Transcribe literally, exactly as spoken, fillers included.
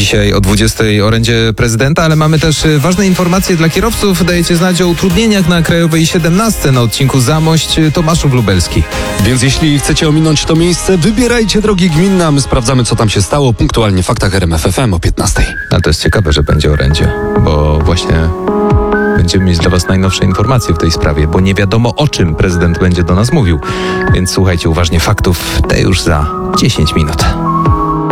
Dzisiaj o dwudziestej orędzie prezydenta, ale mamy też ważne informacje dla kierowców. Dajecie znać o utrudnieniach na Krajowej siedemnaście na odcinku Zamość Tomaszów Lubelski. Więc jeśli chcecie ominąć to miejsce, wybierajcie drogi gminne, a my sprawdzamy, co tam się stało punktualnie w Faktach R M F F M o piętnastej. Ale to jest ciekawe, że będzie orędzie, bo właśnie będziemy mieć dla was najnowsze informacje w tej sprawie, bo nie wiadomo, o czym prezydent będzie do nas mówił. Więc słuchajcie uważnie faktów, te już za dziesięć minut.